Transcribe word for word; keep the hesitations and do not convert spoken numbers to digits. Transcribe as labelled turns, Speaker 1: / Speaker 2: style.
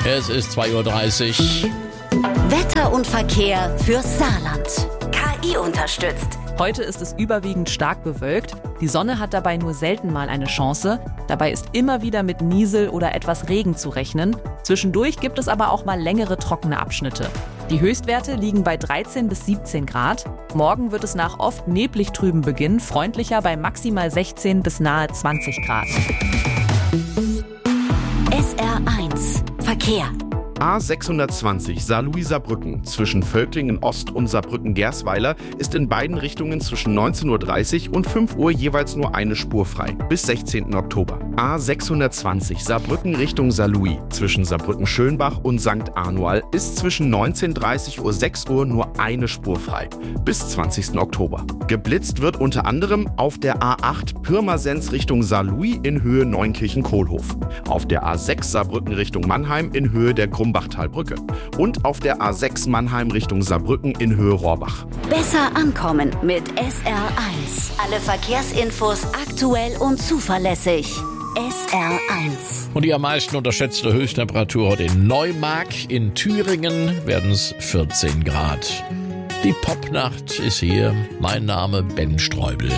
Speaker 1: Es ist zwei Uhr dreißig.
Speaker 2: Wetter und Verkehr fürs Saarland. K I unterstützt.
Speaker 3: Heute ist es überwiegend stark bewölkt. Die Sonne hat dabei nur selten mal eine Chance. Dabei ist immer wieder mit Niesel oder etwas Regen zu rechnen. Zwischendurch gibt es aber auch mal längere trockene Abschnitte. Die Höchstwerte liegen bei dreizehn bis siebzehn Grad. Morgen wird es nach oft neblig trüben Beginn freundlicher bei maximal sechzehn bis nahe zwanzig Grad.
Speaker 2: S R eins Verkehr.
Speaker 4: A sechshundertzwanzig Saarlouis-Saarbrücken zwischen Völklingen Ost und Saarbrücken-Gersweiler ist in beiden Richtungen zwischen neunzehn Uhr dreißig und fünf Uhr jeweils nur eine Spur frei, bis sechzehnten Oktober. A sechshundertzwanzig Saarbrücken Richtung Saarlouis zwischen Saarbrücken-Schönbach und Sankt Anual ist zwischen neunzehn Uhr dreißig und sechs Uhr nur eine Spur frei, bis zwanzigsten Oktober. Geblitzt wird unter anderem auf der A acht Pirmasens Richtung Saarlouis in Höhe Neunkirchen-Kohlhof, auf der A sechs Saarbrücken Richtung Mannheim in Höhe der Krumbachtalbrücke und auf der A sechs Mannheim Richtung Saarbrücken in Höhe Rohrbach.
Speaker 2: Besser ankommen mit S R eins. Alle Verkehrsinfos aktuell und zuverlässig. S R eins.
Speaker 1: Und die am meisten unterschätzte Höchsttemperatur heute in Neumark in Thüringen werden es vierzehn Grad. Die Popnacht ist hier. Mein Name Ben Streubel.